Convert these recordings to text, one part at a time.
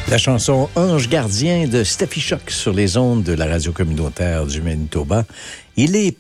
La chanson Ange gardien de Steffi Choc sur les ondes de la radio communautaire du Manitoba. Il est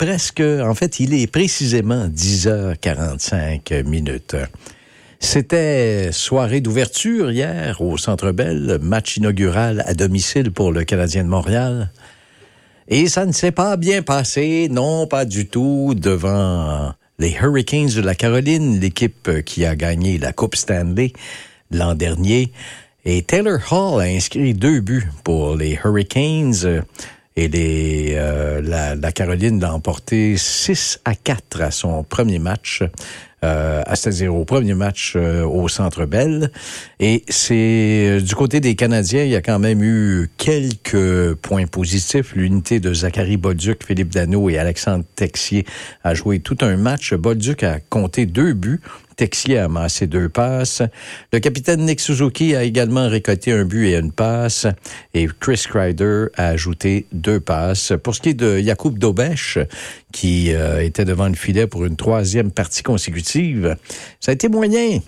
précisément 10h45 minutes. C'était soirée d'ouverture hier au Centre Bell, match inaugural à domicile pour le Canadien de Montréal. Et ça ne s'est pas bien passé, non, pas du tout, devant les Hurricanes de la Caroline, l'équipe qui a gagné la Coupe Stanley l'an dernier. Et Taylor Hall a inscrit 2 buts pour les Hurricanes et la Caroline l'a emporté 6-4 à son premier match. À 7-0, premier match au Centre Bell. Et c'est du côté des Canadiens, il y a quand même eu quelques points positifs. L'unité de Zachary Bolduc, Philippe Danault et Alexandre Texier a joué tout un match. Bolduc a compté 2 buts. Texier a amassé 2 passes. Le capitaine Nick Suzuki a également récolté 1 but et 1 passe. Et Chris Kreider a ajouté 2 passes. Pour ce qui est de Jakub Dobeš, qui était devant le filet pour une 3e partie consécutive, ça a été moyen.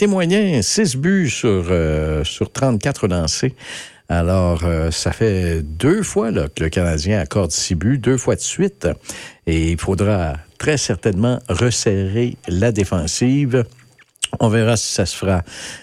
6 buts sur 34 lancés. Alors, ça fait 2 fois là, que le Canadien accorde 6 buts, 2 fois de suite. Et il faudra très certainement resserrer la défensive. On verra si ça se fera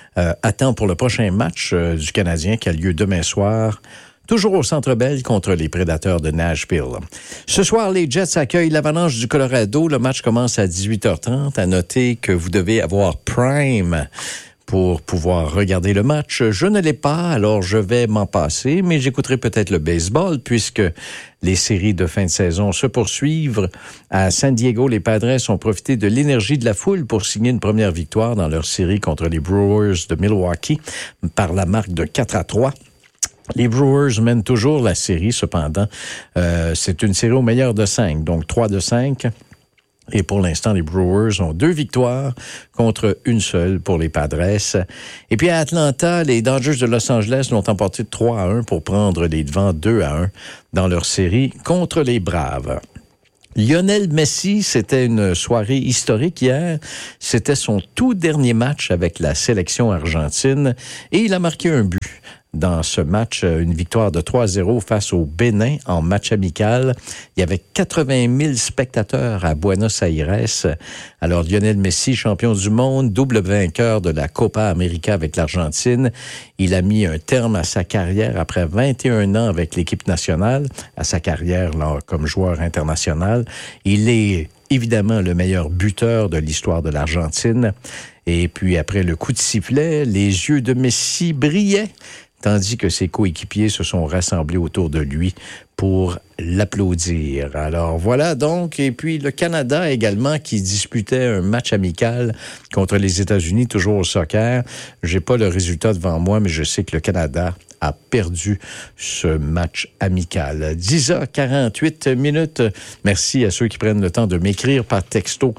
à temps pour le prochain match du Canadien qui a lieu demain soir. Toujours au Centre Bell contre les Prédateurs de Nashville. Ce soir, les Jets accueillent l'Avalanche du Colorado. Le match commence à 18h30. À noter que vous devez avoir Prime pour pouvoir regarder le match. Je ne l'ai pas, alors je vais m'en passer, mais j'écouterai peut-être le baseball puisque les séries de fin de saison se poursuivent. À San Diego, les Padres ont profité de l'énergie de la foule pour signer une première victoire dans leur série contre les Brewers de Milwaukee par la marque de 4-3. Les Brewers mènent toujours la série, cependant. C'est une série au meilleur de 5, donc 3 de 5. Et pour l'instant, les Brewers ont 2 victoires contre une seule pour les Padres. Et puis à Atlanta, les Dodgers de Los Angeles l'ont emporté 3-1 pour prendre les devants 2-1 dans leur série contre les Braves. Lionel Messi, c'était une soirée historique hier. C'était son tout dernier match avec la sélection argentine et il a marqué un but. Dans ce match, une victoire de 3-0 face au Bénin en match amical. Il y avait 80 000 spectateurs à Buenos Aires. Alors Lionel Messi, champion du monde, double vainqueur de la Copa América avec l'Argentine. Il a mis un terme à sa carrière après 21 ans avec l'équipe nationale, à sa carrière là, comme joueur international. Il est évidemment le meilleur buteur de l'histoire de l'Argentine. Et puis après le coup de sifflet, les yeux de Messi brillaient, tandis que ses coéquipiers se sont rassemblés autour de lui pour l'applaudir. Alors voilà donc, et puis le Canada également qui disputait un match amical contre les États-Unis, toujours au soccer. J'ai pas le résultat devant moi, mais je sais que le Canada a perdu ce match amical. 10h48 minutes. Merci à ceux qui prennent le temps de m'écrire par texto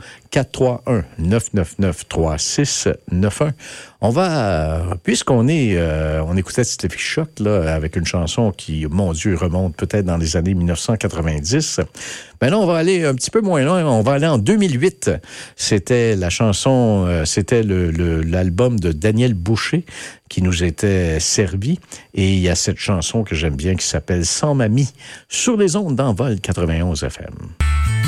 431-999-3691. On va, puisqu'on on écoutait Steffi Choc là, avec une chanson qui, mon Dieu, remonte peut-être dans les années 1990. Maintenant, on va aller un petit peu moins loin. On va aller en 2008. C'était la chanson, c'était l'album de Daniel Boucher qui nous était servi. Et il y a cette chanson que j'aime bien qui s'appelle « Sans mamie » sur les ondes d'Envol 91 FM.